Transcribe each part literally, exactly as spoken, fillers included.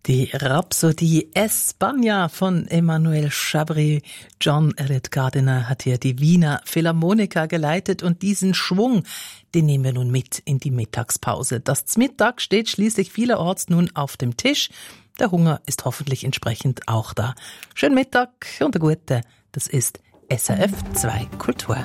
Die Rhapsodie España von Emmanuel Chabry. John Elliott Gardiner hat hier die Wiener Philharmoniker geleitet und diesen Schwung, den nehmen wir nun mit in die Mittagspause. Das Zmittag steht schließlich vielerorts nun auf dem Tisch. Der Hunger ist hoffentlich entsprechend auch da. Schönen Mittag und eine gute. Das ist S R F zwei Kultur.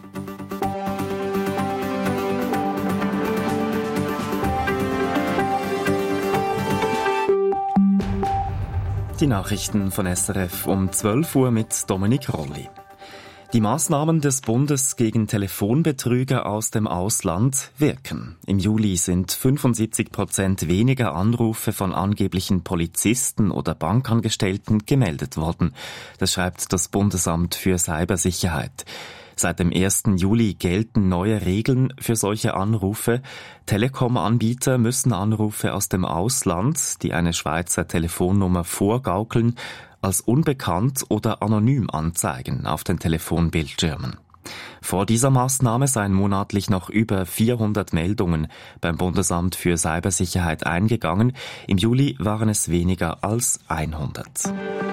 Die Nachrichten von S R F um zwölf Uhr mit Dominik Rolli. Die Maßnahmen des Bundes gegen Telefonbetrüger aus dem Ausland wirken. Im Juli sind fünfundsiebzig Prozent weniger Anrufe von angeblichen Polizisten oder Bankangestellten gemeldet worden. Das schreibt das Bundesamt für Cybersicherheit. Seit dem ersten Juli gelten neue Regeln für solche Anrufe. Telekom-Anbieter müssen Anrufe aus dem Ausland, die eine Schweizer Telefonnummer vorgaukeln, als unbekannt oder anonym anzeigen auf den Telefonbildschirmen. Vor dieser Maßnahme seien monatlich noch über vierhundert Meldungen beim Bundesamt für Cybersicherheit eingegangen. Im Juli waren es weniger als hundert.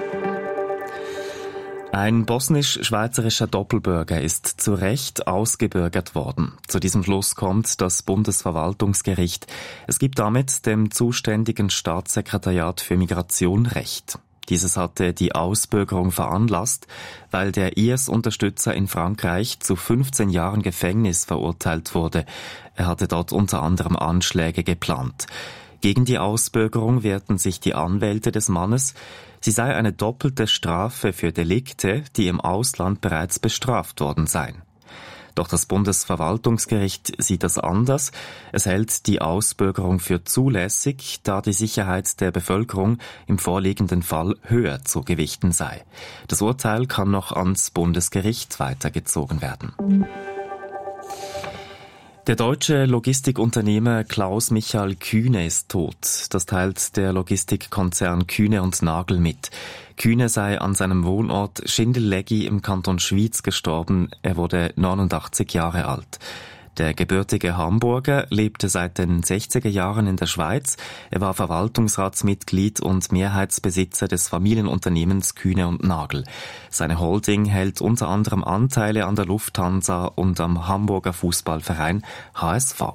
Ein bosnisch-schweizerischer Doppelbürger ist zu Recht ausgebürgert worden. Zu diesem Schluss kommt das Bundesverwaltungsgericht. Es gibt damit dem zuständigen Staatssekretariat für Migration Recht. Dieses hatte die Ausbürgerung veranlasst, weil der I S-Unterstützer in Frankreich zu fünfzehn Jahren Gefängnis verurteilt wurde. Er hatte dort unter anderem Anschläge geplant. Gegen die Ausbürgerung wehrten sich die Anwälte des Mannes. Sie sei eine doppelte Strafe für Delikte, die im Ausland bereits bestraft worden seien. Doch das Bundesverwaltungsgericht sieht das anders. Es hält die Ausbürgerung für zulässig, da die Sicherheit der Bevölkerung im vorliegenden Fall höher zu gewichten sei. Das Urteil kann noch ans Bundesgericht weitergezogen werden. Der deutsche Logistikunternehmer Klaus Michael Kühne ist tot. Das teilt der Logistikkonzern Kühne und Nagel mit. Kühne sei an seinem Wohnort Schindeleggi im Kanton Schwyz gestorben. Er wurde neunundachtzig Jahre alt. Der gebürtige Hamburger lebte seit den sechziger Jahren in der Schweiz. Er war Verwaltungsratsmitglied und Mehrheitsbesitzer des Familienunternehmens Kühne und Nagel. Seine Holding hält unter anderem Anteile an der Lufthansa und am Hamburger Fußballverein H S V.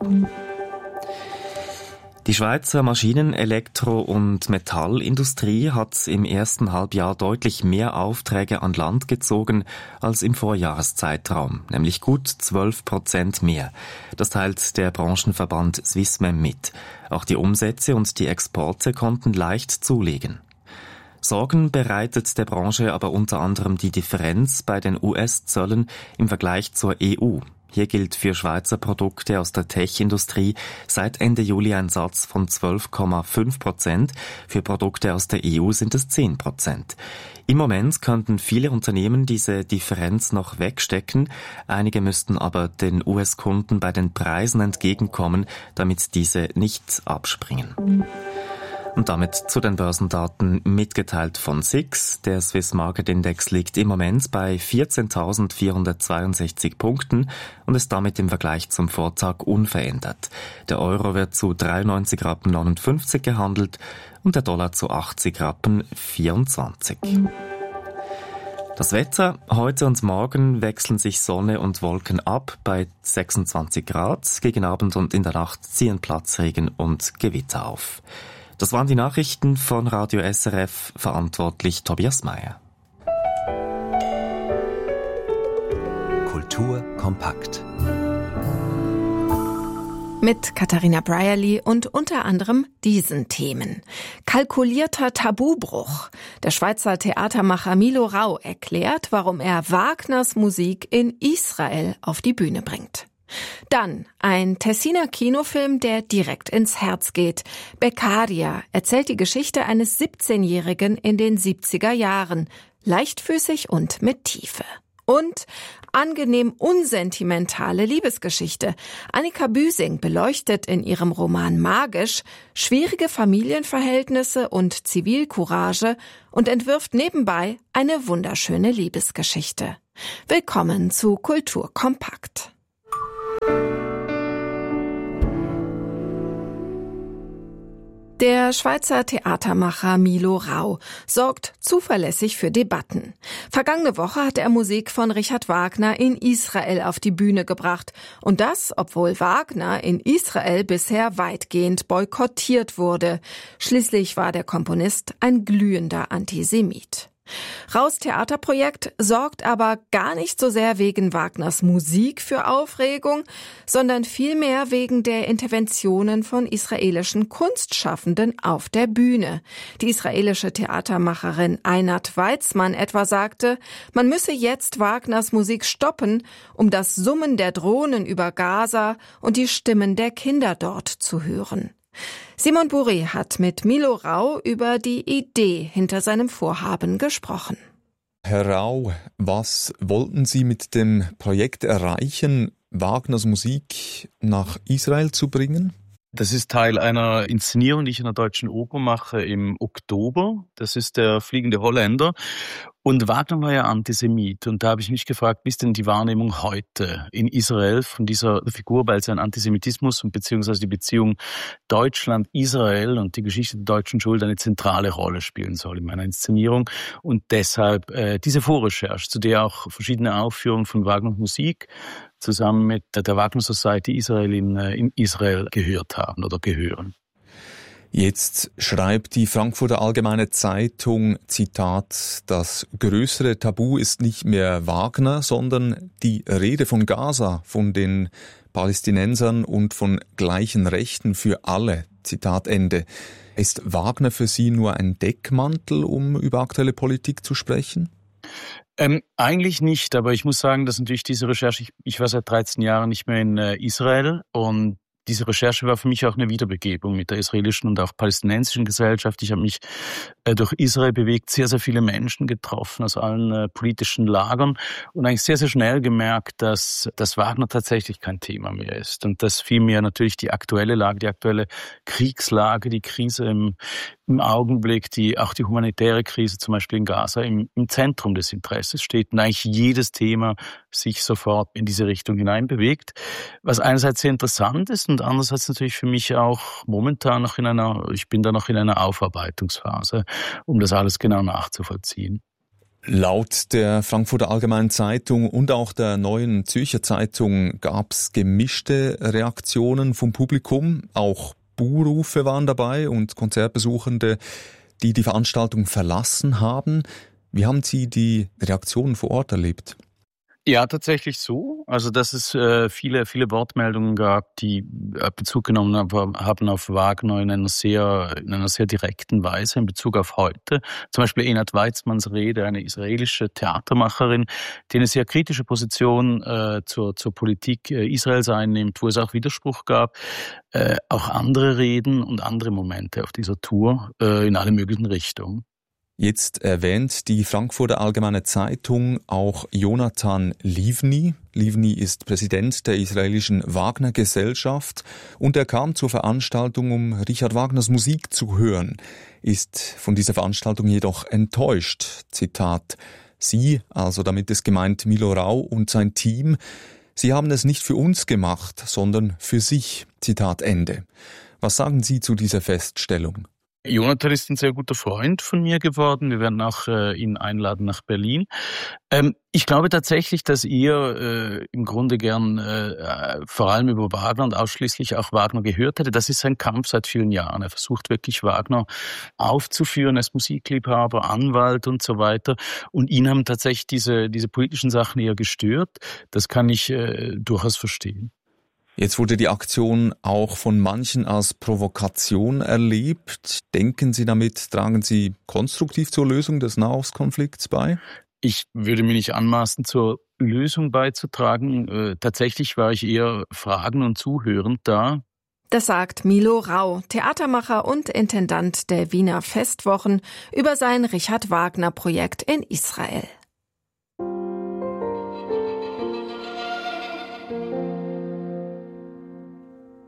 Die Schweizer Maschinen-, Elektro- und Metallindustrie hat im ersten Halbjahr deutlich mehr Aufträge an Land gezogen als im Vorjahreszeitraum, nämlich gut zwölf Prozent mehr. Das teilt der Branchenverband Swissmem mit. Auch die Umsätze und die Exporte konnten leicht zulegen. Sorgen bereitet der Branche aber unter anderem die Differenz bei den U S-Zöllen im Vergleich zur E U. Hier gilt für Schweizer Produkte aus der Tech-Industrie seit Ende Juli ein Satz von zwölf Komma fünf Prozent. Für Produkte aus der E U sind es zehn Prozent. Im Moment könnten viele Unternehmen diese Differenz noch wegstecken. Einige müssten aber den U S-Kunden bei den Preisen entgegenkommen, damit diese nicht abspringen. Und damit zu den Börsendaten mitgeteilt von S I X. Der Swiss Market Index liegt im Moment bei vierzehntausendvierhundertzweiundsechzig Punkten und ist damit im Vergleich zum Vortag unverändert. Der Euro wird zu dreiundneunzig Rappen neunundfünfzig gehandelt und der Dollar zu achtzig Rappen vierundzwanzig. Das Wetter: Heute und morgen wechseln sich Sonne und Wolken ab bei sechsundzwanzig Grad. Gegen Abend und in der Nacht ziehen Platzregen und Gewitter auf. Das waren die Nachrichten von Radio S R F, verantwortlich Tobias Meyer. Kultur kompakt. Mit Katharina Brierly und unter anderem diesen Themen. Kalkulierter Tabubruch. Der Schweizer Theatermacher Milo Rau erklärt, warum er Wagners Musik in Israel auf die Bühne bringt. Dann ein Tessiner Kinofilm, der direkt ins Herz geht. Beccaria erzählt die Geschichte eines siebzehnjährigen in den siebziger Jahren. Leichtfüßig und mit Tiefe. Und angenehm unsentimentale Liebesgeschichte. Annika Büsing beleuchtet in ihrem Roman Magisch schwierige Familienverhältnisse und Zivilcourage und entwirft nebenbei eine wunderschöne Liebesgeschichte. Willkommen zu Kultur kompakt. Der Schweizer Theatermacher Milo Rau sorgt zuverlässig für Debatten. Vergangene Woche hat er Musik von Richard Wagner in Israel auf die Bühne gebracht. Und das, obwohl Wagner in Israel bisher weitgehend boykottiert wurde. Schließlich war der Komponist ein glühender Antisemit. Raus Theaterprojekt sorgt aber gar nicht so sehr wegen Wagners Musik für Aufregung, sondern vielmehr wegen der Interventionen von israelischen Kunstschaffenden auf der Bühne. Die israelische Theatermacherin Einat Weizmann etwa sagte, man müsse jetzt Wagners Musik stoppen, um das Summen der Drohnen über Gaza und die Stimmen der Kinder dort zu hören. Simon Bourret hat mit Milo Rau über die Idee hinter seinem Vorhaben gesprochen. Herr Rau, was wollten Sie mit dem Projekt erreichen, Wagners Musik nach Israel zu bringen? Das ist Teil einer Inszenierung, die ich in der Deutschen Oper mache im Oktober. Das ist der Fliegende Holländer. Und Wagner war ja Antisemit. Und da habe ich mich gefragt, wie ist denn die Wahrnehmung heute in Israel von dieser Figur, weil sein Antisemitismus und beziehungsweise die Beziehung Deutschland-Israel und die Geschichte der deutschen Schuld eine zentrale Rolle spielen soll in meiner Inszenierung. Und deshalb äh, diese Vorrecherche, zu der auch verschiedene Aufführungen von Wagners Musik zusammen mit der Wagner Society Israel in, in Israel gehört haben oder gehören. Jetzt schreibt die Frankfurter Allgemeine Zeitung, Zitat, das größere Tabu ist nicht mehr Wagner, sondern die Rede von Gaza, von den Palästinensern und von gleichen Rechten für alle, Zitat Ende. Ist Wagner für Sie nur ein Deckmantel, um über aktuelle Politik zu sprechen? Ähm, eigentlich nicht, aber ich muss sagen, dass natürlich diese Recherche, ich, ich war seit dreizehn Jahren nicht mehr in äh, Israel und diese Recherche war für mich auch eine Wiederbegebung mit der israelischen und auch palästinensischen Gesellschaft. Ich habe mich äh, durch Israel bewegt, sehr, sehr viele Menschen getroffen aus allen äh, politischen Lagern und eigentlich sehr, sehr schnell gemerkt, dass, dass Wagner tatsächlich kein Thema mehr ist und dass vielmehr natürlich die aktuelle Lage, die aktuelle Kriegslage, die Krise im, im Augenblick, die auch die humanitäre Krise zum Beispiel in Gaza im, im Zentrum des Interesses steht und eigentlich jedes Thema sich sofort in diese Richtung hineinbewegt. Was einerseits sehr interessant ist und andererseits natürlich für mich auch momentan noch in einer, ich bin da noch in einer Aufarbeitungsphase, um das alles genau nachzuvollziehen. Laut der Frankfurter Allgemeinen Zeitung und auch der Neuen Zürcher Zeitung gab es gemischte Reaktionen vom Publikum. Auch Buhrufe waren dabei und Konzertbesuchende, die die Veranstaltung verlassen haben. Wie haben Sie die Reaktionen vor Ort erlebt? Ja, tatsächlich so. Also, dass es äh, viele, viele Wortmeldungen gab, die äh, Bezug genommen haben auf Wagner in einer sehr, in einer sehr direkten Weise in Bezug auf heute. Zum Beispiel Einat Weizmanns Rede, eine israelische Theatermacherin, die eine sehr kritische Position äh, zur, zur Politik äh, Israels einnimmt, wo es auch Widerspruch gab. Äh, auch andere Reden und andere Momente auf dieser Tour äh, in alle möglichen Richtungen. Jetzt erwähnt die Frankfurter Allgemeine Zeitung auch Jonathan Livni. Livni ist Präsident der israelischen Wagner-Gesellschaft und er kam zur Veranstaltung, um Richard Wagners Musik zu hören, ist von dieser Veranstaltung jedoch enttäuscht. Zitat, Sie, also damit ist gemeint Milo Rau und sein Team, Sie haben es nicht für uns gemacht, sondern für sich. Zitat Ende. Was sagen Sie zu dieser Feststellung? Jonathan ist ein sehr guter Freund von mir geworden. Wir werden auch äh, ihn einladen nach Berlin. Ähm, ich glaube tatsächlich, dass ihr äh, im Grunde gern äh, vor allem über Wagner und ausschließlich auch Wagner gehört hätte. Das ist sein Kampf seit vielen Jahren. Er versucht wirklich Wagner aufzuführen als Musikliebhaber, Anwalt und so weiter. Und ihn haben tatsächlich diese, diese politischen Sachen eher gestört. Das kann ich äh, durchaus verstehen. Jetzt wurde die Aktion auch von manchen als Provokation erlebt. Denken Sie damit, tragen Sie konstruktiv zur Lösung des Nahostkonflikts bei? Ich würde mir nicht anmaßen, zur Lösung beizutragen. Äh, tatsächlich war ich eher fragend und zuhörend da. Das sagt Milo Rau, Theatermacher und Intendant der Wiener Festwochen, über sein Richard Wagner-Projekt in Israel.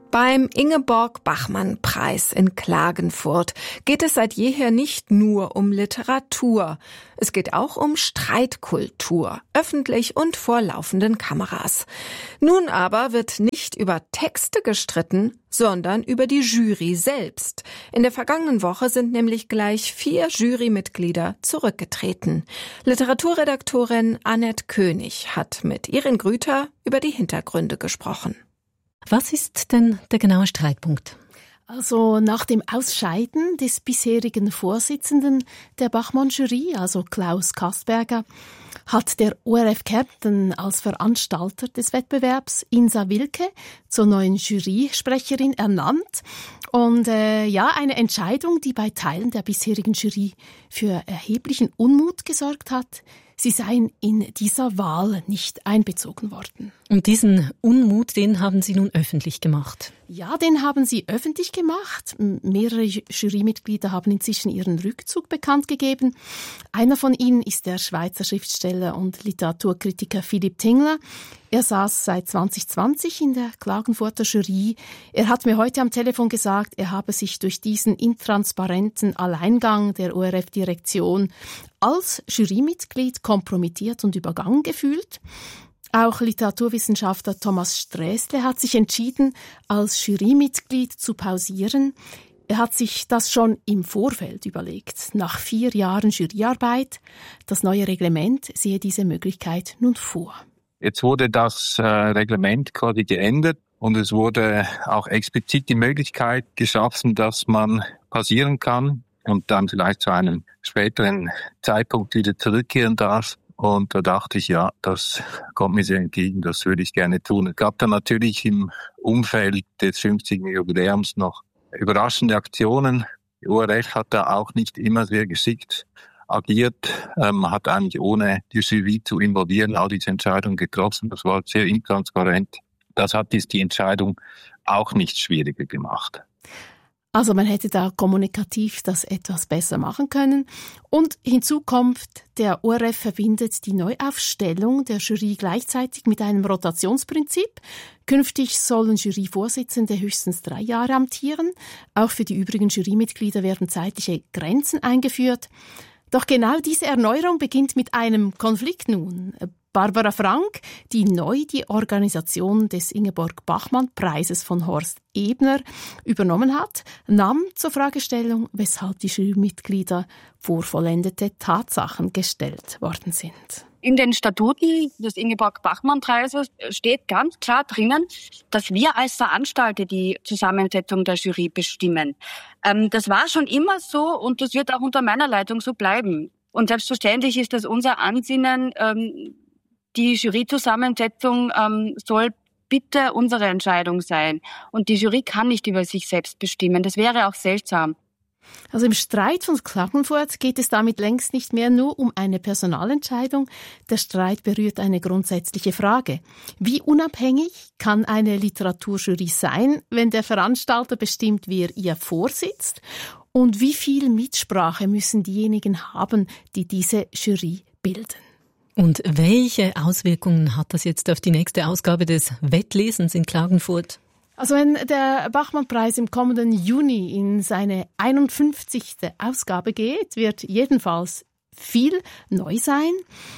Beim Ingeborg-Bachmann-Preis in Klagenfurt geht es seit jeher nicht nur um Literatur. Es geht auch um Streitkultur, öffentlich und vor laufenden Kameras. Nun aber wird nicht über Texte gestritten, sondern über die Jury selbst. In der vergangenen Woche sind nämlich gleich vier Jurymitglieder zurückgetreten. Literaturredaktorin Annette König hat mit Irin Grüter über die Hintergründe gesprochen. Was ist denn der genaue Streitpunkt? Also nach dem Ausscheiden des bisherigen Vorsitzenden der Bachmann-Jury, also Klaus Kastberger, hat der O R F Kärnten als Veranstalter des Wettbewerbs Insa Wilke zur neuen Jurysprecherin ernannt. Und äh, ja, eine Entscheidung, die bei Teilen der bisherigen Jury für erheblichen Unmut gesorgt hat. Sie seien in dieser Wahl nicht einbezogen worden. Und diesen Unmut, den haben Sie nun öffentlich gemacht? Ja, den haben sie öffentlich gemacht. Mehrere Jurymitglieder haben inzwischen ihren Rückzug bekannt gegeben. Einer von ihnen ist der Schweizer Schriftsteller und Literaturkritiker Philipp Tingler. Er saß seit zwanzig zwanzig in der Klagenfurter Jury. Er hat mir heute am Telefon gesagt, er habe sich durch diesen intransparenten Alleingang der O R F-Direktion als Jurymitglied kompromittiert und übergangen gefühlt. Auch Literaturwissenschaftler Thomas Sträßle hat sich entschieden, als Jurymitglied zu pausieren. Er hat sich das schon im Vorfeld überlegt. Nach vier Jahren Juryarbeit, das neue Reglement sehe diese Möglichkeit nun vor. Jetzt wurde das äh, Reglement quasi geändert und es wurde auch explizit die Möglichkeit geschaffen, dass man pausieren kann und dann vielleicht zu einem späteren Zeitpunkt wieder zurückkehren darf. Und da dachte ich, ja, das kommt mir sehr entgegen, das würde ich gerne tun. Es gab dann natürlich im Umfeld des fünfzigjährigen Jubiläums noch überraschende Aktionen. Die O R F hat da auch nicht immer sehr geschickt agiert, ähm, hat eigentlich ohne die Jury zu involvieren all diese Entscheidungen getroffen. Das war sehr intransparent. Das hat dies die Entscheidung auch nicht schwieriger gemacht. Also man hätte da kommunikativ das etwas besser machen können. Und hinzu kommt, der O R F verbindet die Neuaufstellung der Jury gleichzeitig mit einem Rotationsprinzip. Künftig sollen Juryvorsitzende höchstens drei Jahre amtieren. Auch für die übrigen Jurymitglieder werden zeitliche Grenzen eingeführt. Doch genau diese Erneuerung beginnt mit einem Konflikt nun. Barbara Frank, die neu die Organisation des Ingeborg-Bachmann-Preises von Horst Ebner übernommen hat, nahm zur Fragestellung, weshalb die Jurymitglieder vor vollendete Tatsachen gestellt worden sind. In den Statuten des Ingeborg-Bachmann-Preises steht ganz klar drinnen, dass wir als Veranstalter die Zusammensetzung der Jury bestimmen. Ähm, das war schon immer so und das wird auch unter meiner Leitung so bleiben. Und selbstverständlich ist das unser Ansinnen, ähm, die Juryzusammensetzung ähm, soll bitte unsere Entscheidung sein. Und die Jury kann nicht über sich selbst bestimmen. Das wäre auch seltsam. Also im Streit von Klagenfurt geht es damit längst nicht mehr nur um eine Personalentscheidung. Der Streit berührt eine grundsätzliche Frage. Wie unabhängig kann eine Literaturjury sein, wenn der Veranstalter bestimmt, wer ihr vorsitzt? Und wie viel Mitsprache müssen diejenigen haben, die diese Jury bilden? Und welche Auswirkungen hat das jetzt auf die nächste Ausgabe des Wettlesens in Klagenfurt? Also wenn der Bachmann-Preis im kommenden Juni in seine einundfünfzigste Ausgabe geht, wird jedenfalls viel neu sein.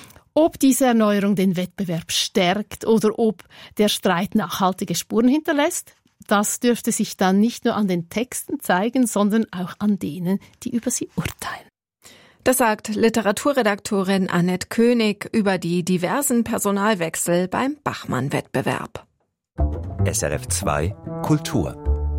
Ob diese Erneuerung den Wettbewerb stärkt oder ob der Streit nachhaltige Spuren hinterlässt, das dürfte sich dann nicht nur an den Texten zeigen, sondern auch an denen, die über sie urteilen. Das sagt Literaturredaktorin Annette König über die diversen Personalwechsel beim Bachmann-Wettbewerb. S R F zwei Kultur.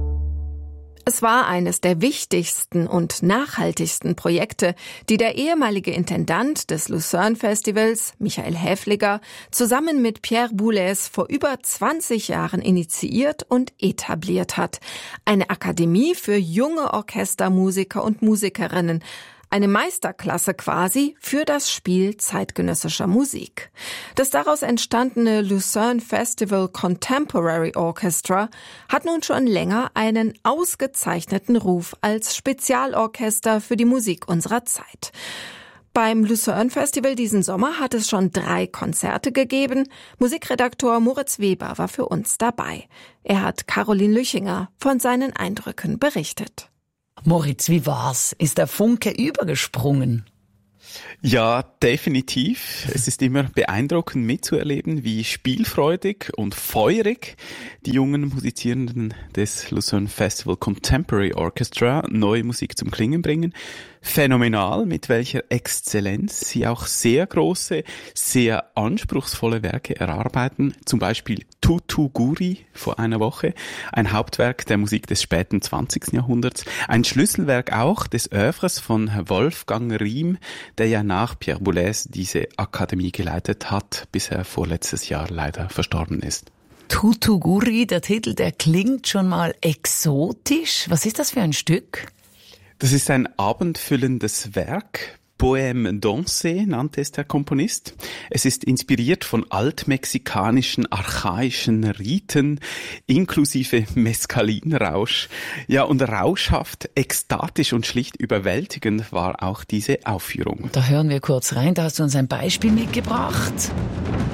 Es war eines der wichtigsten und nachhaltigsten Projekte, die der ehemalige Intendant des Lucerne Festivals, Michael Häfliger, zusammen mit Pierre Boulez vor über zwanzig Jahren initiiert und etabliert hat. Eine Akademie für junge Orchestermusiker und Musikerinnen. Eine Meisterklasse quasi für das Spiel zeitgenössischer Musik. Das daraus entstandene Lucerne Festival Contemporary Orchestra hat nun schon länger einen ausgezeichneten Ruf als Spezialorchester für die Musik unserer Zeit. Beim Lucerne Festival diesen Sommer hat es schon drei Konzerte gegeben. Musikredaktor Moritz Weber war für uns dabei. Er hat Caroline Lüchinger von seinen Eindrücken berichtet. Moritz, wie war's? Ist der Funke übergesprungen? Ja, definitiv. Es ist immer beeindruckend mitzuerleben, wie spielfreudig und feurig die jungen Musizierenden des Lucerne Festival Contemporary Orchestra neue Musik zum Klingen bringen. Phänomenal, mit welcher Exzellenz sie auch sehr große, sehr anspruchsvolle Werke erarbeiten. Zum Beispiel Tutu Guri vor einer Woche, ein Hauptwerk der Musik des späten zwanzigsten Jahrhunderts. Ein Schlüsselwerk auch des Œuvres von Wolfgang Riem, der ja nach Pierre Boulez diese Akademie geleitet hat, bis er vorletztes Jahr leider verstorben ist. Tutu Guri, der Titel, der klingt schon mal exotisch. Was ist das für ein Stück? Das ist ein abendfüllendes Werk. Poème dansé nannte es der Komponist. Es ist inspiriert von altmexikanischen, archaischen Riten, inklusive Mescalinrausch. Ja, und rauschhaft, ekstatisch und schlicht überwältigend war auch diese Aufführung. Da hören wir kurz rein, da hast du uns ein Beispiel mitgebracht.